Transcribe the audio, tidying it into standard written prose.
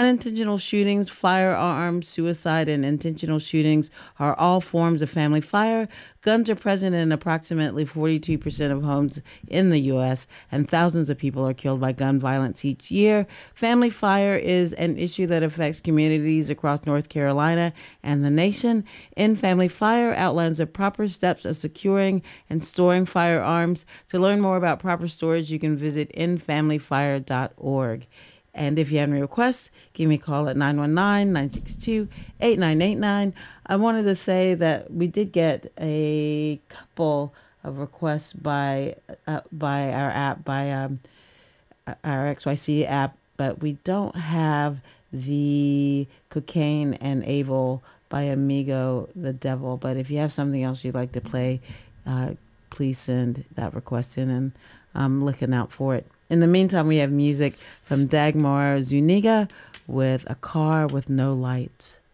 Unintentional shootings, firearms, suicide, and intentional shootings are all forms of family fire. Guns are present in approximately 42% of homes in the U.S., and thousands of people are killed by gun violence each year. Family fire is an issue that affects communities across North Carolina and the nation. In Family Fire outlines the proper steps of securing and storing firearms. To learn more about proper storage, you can visit infamilyfire.org. And if you have any requests, give me a call at 919-962-8989. I wanted to say that we did get a couple of requests by our app, our XYC app, but we don't have the Cocaine and Abel by Amigo the Devil. But if you have something else you'd like to play, please send that request in, and I'm looking out for it. In the meantime, we have music from Dagmar Zuniga with A Car with No Lights.